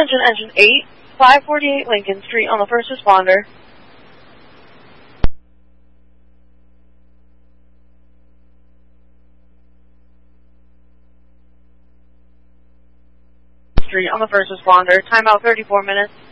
Attention Engine 8, 548 Lincoln Street on the first responder. Street on the first responder. Timeout 34 minutes.